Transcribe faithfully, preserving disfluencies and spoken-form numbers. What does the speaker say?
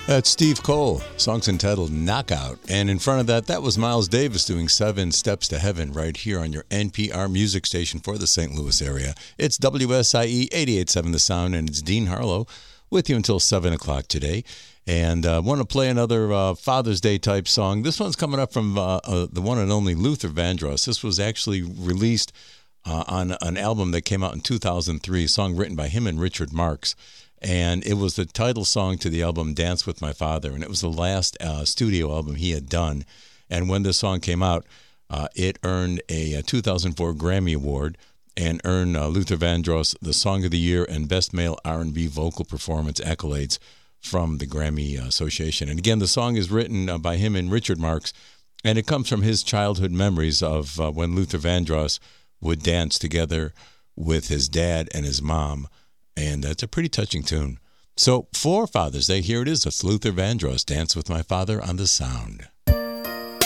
That's Steve Cole. Song's entitled Knockout. And in front of that, that was Miles Davis doing Seven Steps to Heaven right here on your N P R music station for the Saint Louis area. It's W S I E eighty-eight point seven The Sound, and it's Dean Harlow with you until seven o'clock today. And I uh, want to play another uh, Father's Day type song. This one's coming up from uh, uh, the one and only Luther Vandross. This was actually released uh, on an album that came out in two thousand three, a song written by him and Richard Marx. And it was the title song to the album Dance with My Father. And it was the last uh, studio album he had done. And when this song came out, uh, it earned a, a two thousand four Grammy Award and earned uh, Luther Vandross the Song of the Year and Best Male R and B Vocal Performance accolades from the Grammy Association. And again, the song is written uh, by him and Richard Marx. And it comes from his childhood memories of uh, when Luther Vandross would dance together with his dad and his mom. And it's a pretty touching tune. So for Father's Day, here it is. It's Luther Vandross, Dance with My Father on The Sound.